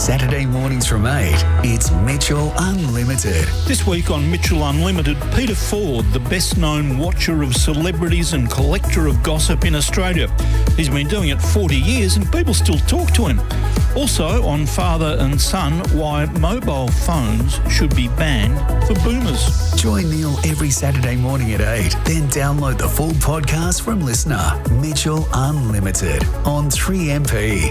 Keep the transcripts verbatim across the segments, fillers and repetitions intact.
Saturday mornings from eight, it's Mitchell Unlimited. This week on Mitchell Unlimited, Peter Ford, the best-known watcher of celebrities and collector of gossip in Australia. He's been doing it forty years and people still talk to him. Also on Father and Son, why mobile phones should be banned for boomers. Join Neil every Saturday morning at eight. Then download the full podcast from Listener. Mitchell Unlimited on three M P.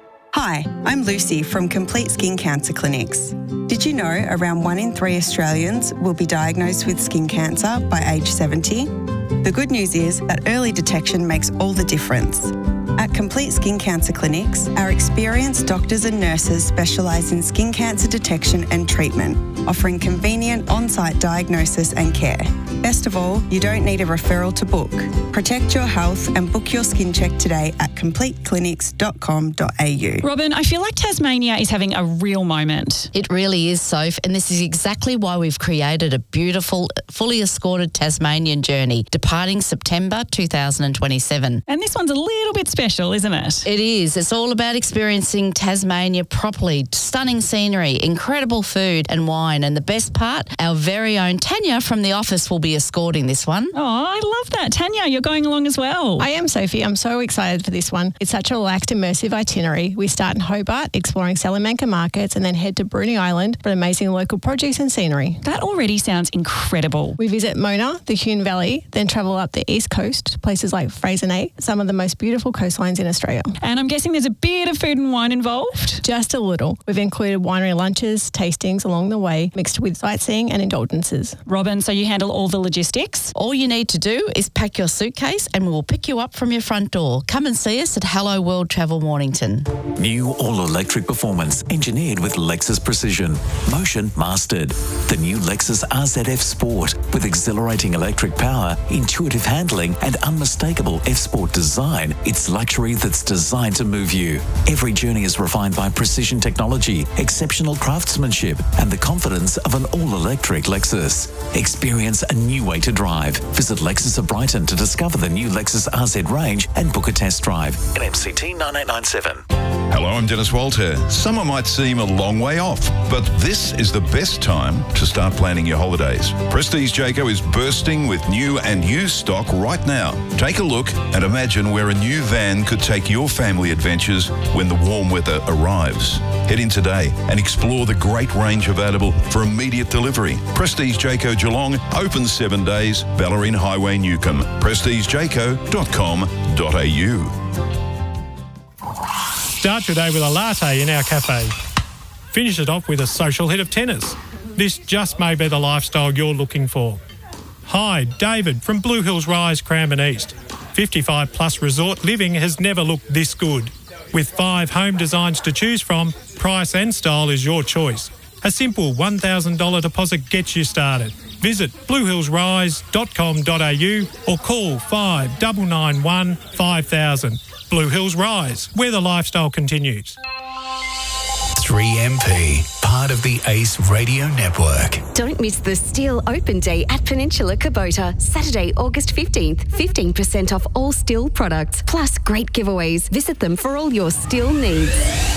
Hi, I'm Lucy from Complete Skin Cancer Clinics. Did you know around one in three Australians will be diagnosed with skin cancer by age seventy? The good news is that early detection makes all the difference. At Complete Skin Cancer Clinics, our experienced doctors and nurses specialise in skin cancer detection and treatment, offering convenient on-site diagnosis and care. Best of all, you don't need a referral to book. Protect your health and book your skin check today at complete clinics dot com dot a u. Robin, I feel like Tasmania is having a real moment. It really is, Soph, and this is exactly why we've created a beautiful, fully escorted Tasmanian journey, departing September two thousand twenty-seven. And this one's a little bit special, isn't it? It is. It's all about experiencing Tasmania properly. Stunning scenery, incredible food and wine, and the best part, our very own Tanya from the office will be escorting this one. Oh, I love that. Tanya, you're going along as well. I am, Sophie. I'm so excited for this one. It's such a relaxed, immersive itinerary. We start in Hobart, exploring Salamanca markets, and then head to Bruny Island for amazing local produce and scenery. That already sounds incredible. We visit Mona, the Huon Valley, then travel up the east coast, places like Freycinet, some of the most beautiful coastlines in Australia. And I'm guessing there's a bit of food and wine involved? Just a little. We've included winery lunches, tastings along the way, mixed with sightseeing and indulgences. Robin, so you handle all the logistics? All you need to do is pack your suitcase and we'll pick you up from your front door. Come and see us at Hello World Travel Mornington. New all-electric performance engineered with Lexus Precision. Motion mastered. The new Lexus R Z F Sport with exhilarating electric power, intuitive handling and unmistakable F-Sport design. It's luxury that's designed to move you. Every journey is refined by precision technology, exceptional craftsmanship and the confidence of an all-electric Lexus. Experience a new way to drive. Visit Lexus of Brighton to discover the new Lexus R Z range and book a test drive. N M C T nine eight nine seven. Hello, I'm Dennis Walter. Summer might seem a long way off, but this is the best time to start planning your holidays. Prestige Jayco is bursting with new and used stock right now. Take a look and imagine where a new van could take your family adventures when the warm weather arrives. Head in today and explore the great range available for immediate delivery. Prestige Jayco Geelong, open seven days, Ballerine Highway, Newcomb. prestige jayco dot com dot a u. Start your day with a latte in our cafe. Finish it off with a social hit of tennis. This just may be the lifestyle you're looking for. Hi, David from Blue Hills Rise, Cranbourne East. fifty-five plus resort living has never looked this good. With five home designs to choose from, price and style is your choice. A simple one thousand dollars deposit gets you started. Visit blue hills rise dot com dot a u or call five nine nine one five thousand. Blue Hills Rise, where the lifestyle continues. three M P, part of the Ace Radio Network. Don't miss the Steel Open Day at Peninsula Kubota, Saturday, August fifteenth. fifteen percent off all steel products, plus great giveaways. Visit them for all your steel needs.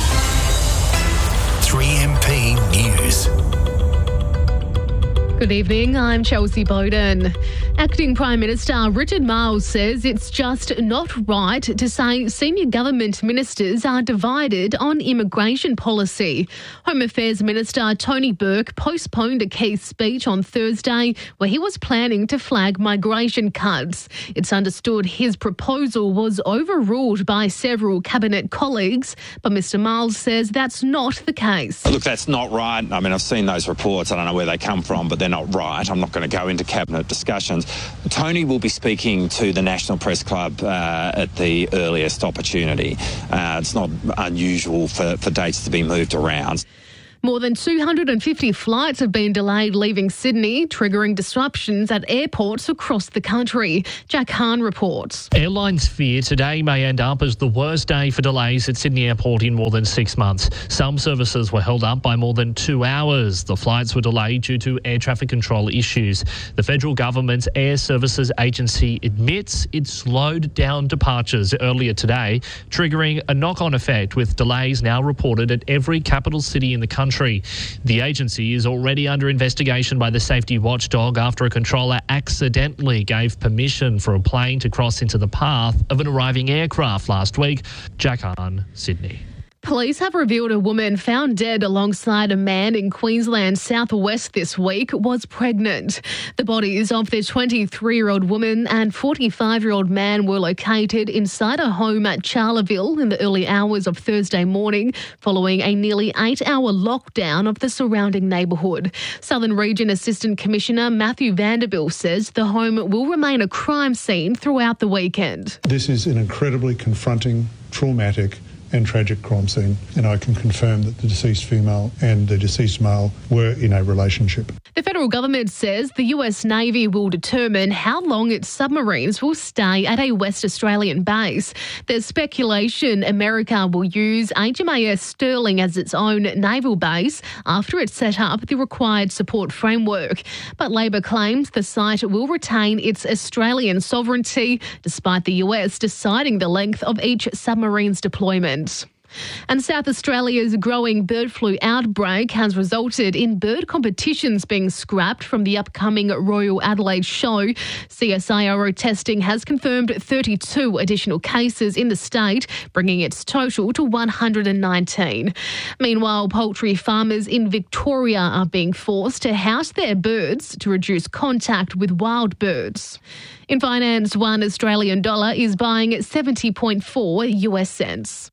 three M P News. Good evening, I'm Chelsea Bowden. Acting Prime Minister Richard Marles says it's just not right to say senior government ministers are divided on immigration policy. Home Affairs Minister Tony Burke postponed a key speech on Thursday where he was planning to flag migration cuts. It's understood his proposal was overruled by several cabinet colleagues, but Mr Marles says that's not the case. Look, that's not right. I mean, I've seen those reports. I don't know where they come from, but they're not right. I'm not going to go into cabinet discussions. Tony will be speaking to the National Press Club uh, at the earliest opportunity. Uh, it's not unusual for, for dates to be moved around. More than two hundred fifty flights have been delayed leaving Sydney, triggering disruptions at airports across the country. Jack Hahn reports. Airlines fear today may end up as the worst day for delays at Sydney Airport in more than six months. Some services were held up by more than two hours. The flights were delayed due to air traffic control issues. The federal government's Air Services Agency admits it slowed down departures earlier today, triggering a knock-on effect with delays now reported at every capital city in the country. The agency is already under investigation by the safety watchdog after a controller accidentally gave permission for a plane to cross into the path of an arriving aircraft last week. Jack Hahn, Sydney. Police have revealed a woman found dead alongside a man in Queensland's southwest this week was pregnant. The bodies of the twenty-three-year-old woman and forty-five-year-old man were located inside a home at Charleville in the early hours of Thursday morning, following a nearly eight-hour lockdown of the surrounding neighbourhood. Southern Region Assistant Commissioner Matthew Vanderbilt says the home will remain a crime scene throughout the weekend. This is an incredibly confronting, traumatic and tragic crime scene, and I can confirm that the deceased female and the deceased male were in a relationship. The federal government says the U S Navy will determine how long its submarines will stay at a West Australian base. There's speculation America will use H M A S Sterling as its own naval base after it set up the required support framework. But Labor claims the site will retain its Australian sovereignty, despite the U S deciding the length of each submarine's deployment. And South Australia's growing bird flu outbreak has resulted in bird competitions being scrapped from the upcoming Royal Adelaide show. C S I R O testing has confirmed thirty-two additional cases in the state, bringing its total to one hundred nineteen. Meanwhile, poultry farmers in Victoria are being forced to house their birds to reduce contact with wild birds. In finance, one Australian dollar is buying seventy point four U S cents.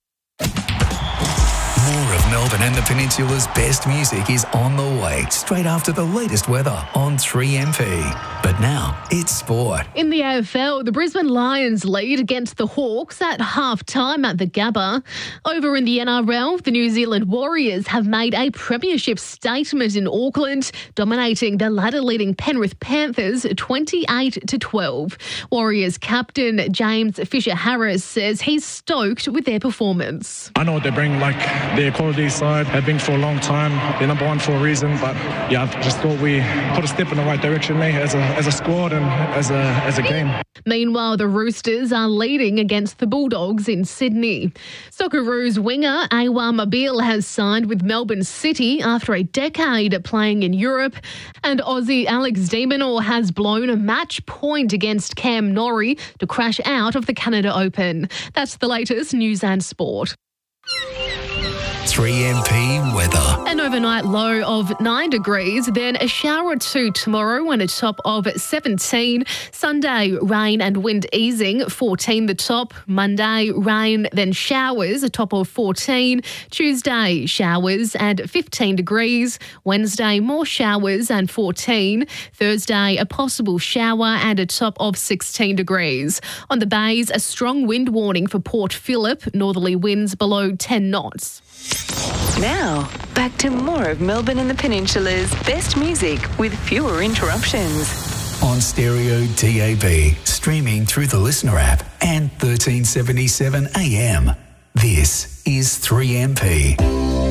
More of Melbourne and the Peninsula's best music is on the way, straight after the latest weather on three M P. But now, it's sport. In the A F L, the Brisbane Lions lead against the Hawks at half-time at the Gabba. Over in the N R L, the New Zealand Warriors have made a premiership statement in Auckland, dominating the ladder-leading Penrith Panthers twenty-eight to twelve. Warriors captain James Fisher-Harris says he's stoked with their performance. I know what they bring, like their quality side have been for a long time. They're number one for a reason, but yeah, I just thought we put a step in the right direction, mate, as a as a squad and as a as a game. Meanwhile, the Roosters are leading against the Bulldogs in Sydney. Socceroos winger Awa Mabil has signed with Melbourne City after a decade playing in Europe, and Aussie Alex de Minaur has blown a match point against Cam Norrie to crash out of the Canada Open. That's the latest news and sport. three M P weather. An overnight low of nine degrees, then a shower or two tomorrow and a top of seventeen. Sunday, rain and wind easing, fourteen the top. Monday, rain, then showers, a top of fourteen. Tuesday, showers and fifteen degrees. Wednesday, more showers and fourteen. Thursday, a possible shower and a top of sixteen degrees. On the bays, a strong wind warning for Port Phillip, northerly winds below ten knots. Now, back to more of Melbourne and the Peninsula's best music with fewer interruptions. On stereo, D A B, streaming through the Listener app and thirteen seventy-seven A M. This is three M P.